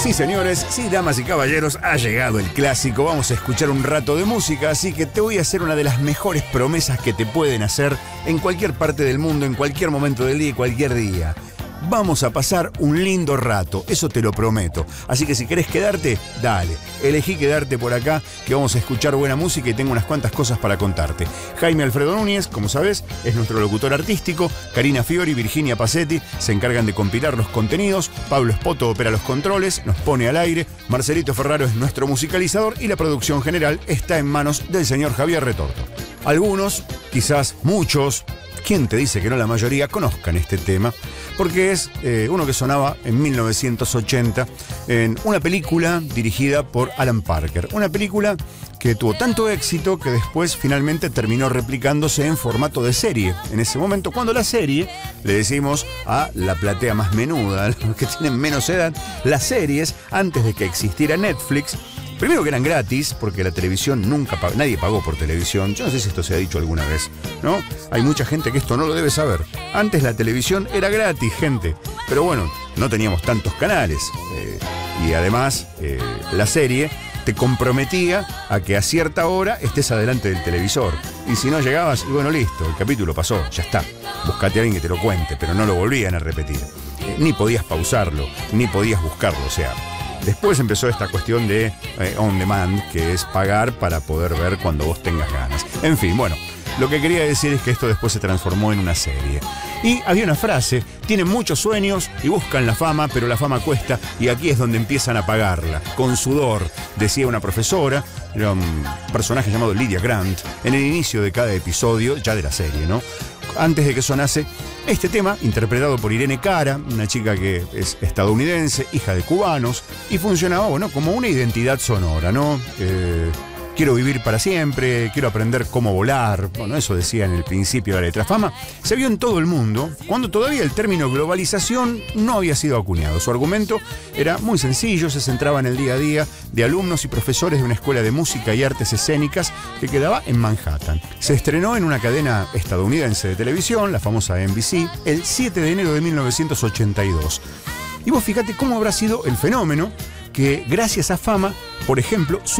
Sí, señores, sí, damas y caballeros, ha llegado el clásico. Vamos a escuchar un rato de música, así que te voy a hacer una de las mejores promesas que te pueden hacer en cualquier parte del mundo, en cualquier momento del día y cualquier día. Vamos a pasar un lindo rato, eso te lo prometo. Así que si querés quedarte, dale. Elegí quedarte por acá, que vamos a escuchar buena música y tengo unas cuantas cosas para contarte. Jaime Alfredo Núñez, como sabés, es nuestro locutor artístico. Karina Fiori y Virginia Pacetti se encargan de compilar los contenidos. Pablo Espoto opera los controles, nos pone al aire. Marcelito Ferraro es nuestro musicalizador y la producción general está en manos del señor Javier Retorto. Algunos, quizás muchos, ¿quién te dice que no la mayoría conozcan este tema? Porque es uno que sonaba en 1980 en una película dirigida por Alan Parker. Una película que tuvo tanto éxito que después finalmente terminó replicándose en formato de serie. En ese momento, cuando la serie, le decimos a la platea más menuda, a los que tienen menos edad, las series, antes de que existiera Netflix, primero que eran gratis, porque la televisión nadie pagó por televisión. Yo no sé si esto se ha dicho alguna vez, ¿no? Hay mucha gente que esto no lo debe saber. Antes la televisión era gratis, gente. Pero bueno, no teníamos tantos canales. Y además, la serie te comprometía a que a cierta hora estés adelante del televisor. Y si no llegabas, y bueno, listo, el capítulo pasó, ya está. Buscate a alguien que te lo cuente, pero no lo volvían a repetir. Ni podías pausarlo, ni podías buscarlo, o sea... Después empezó esta cuestión de on demand, que es pagar para poder ver cuando vos tengas ganas. En fin, bueno, lo que quería decir es que esto después se transformó en una serie. Y había una frase: tienen muchos sueños y buscan la fama, pero la fama cuesta y aquí es donde empiezan a pagarla, con sudor, decía una profesora, era un personaje llamado Lydia Grant, en el inicio de cada episodio, ya de la serie, ¿no? Antes de que sonase este tema, interpretado por Irene Cara, una chica que es estadounidense, hija de cubanos, y funcionaba, bueno, como una identidad sonora, ¿no? Quiero vivir para siempre, quiero aprender cómo volar. Bueno, eso decía en el principio de la letra. Fama se vio en todo el mundo cuando todavía el término globalización no había sido acuñado. Su argumento era muy sencillo, se centraba en el día a día de alumnos y profesores de una escuela de música y artes escénicas que quedaba en Manhattan. Se estrenó en una cadena estadounidense de televisión, la famosa NBC, el 7 de enero de 1982. Y vos fíjate cómo habrá sido el fenómeno que, gracias a Fama, por ejemplo,